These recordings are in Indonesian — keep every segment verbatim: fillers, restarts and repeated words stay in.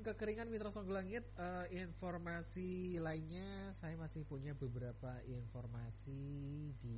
kekeringan Mitra Songgolangit, uh, informasi lainnya saya masih punya beberapa informasi di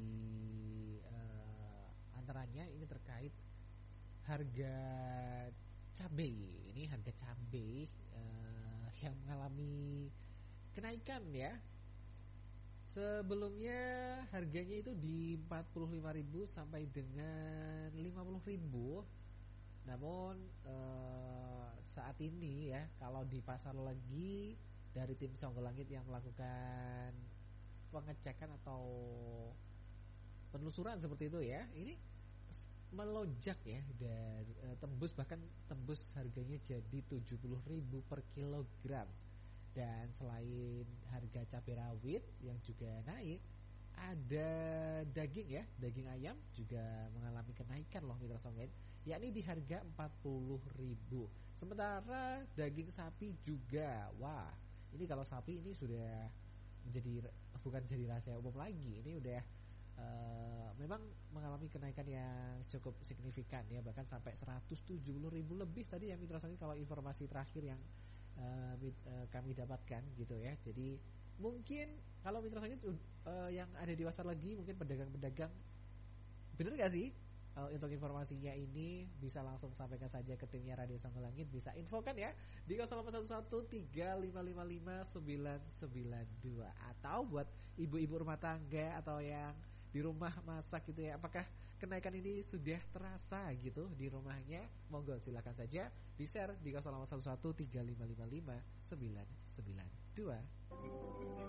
uh, antaranya ini terkait harga cabai. Ini harga cabai uh, yang mengalami kenaikan ya. Sebelumnya harganya itu di empat puluh lima ribu sampai dengan lima puluh ribu. Namun eh, saat ini ya, kalau di pasar lagi dari tim Songgolangit yang melakukan pengecekan atau penelusuran seperti itu ya, ini melonjak ya dari eh, tembus bahkan tembus harganya jadi tujuh puluh ribu per kilogram. Dan selain harga cabai rawit yang juga naik, ada daging ya, daging ayam juga mengalami kenaikan loh Mitra Songgolangit, yakni di harga empat puluh ribu. Sementara daging sapi juga, wah ini kalau sapi ini sudah menjadi bukan jadi rahasia umum lagi, ini udah uh, memang mengalami kenaikan yang cukup signifikan ya, bahkan sampai seratus tujuh puluh ribu lebih tadi ya Mitra Songgolangit kalau informasi terakhir yang uh, uh, kami dapatkan gitu ya. Jadi mungkin kalau Mitra Songgolangit uh, yang ada di pasar lagi, mungkin pedagang-pedagang, bener gak sih? Uh, untuk informasinya ini bisa langsung sampaikan saja ke timnya Radio Songgolangit, bisa infokan ya di nol delapan satu satu tiga lima lima lima sembilan sembilan dua. Atau buat ibu-ibu rumah tangga atau yang di rumah masak gitu ya, apakah kenaikan ini sudah terasa gitu di rumahnya? Monggo silakan saja di share di nol delapan satu satu tiga lima lima lima sembilan sembilan dua.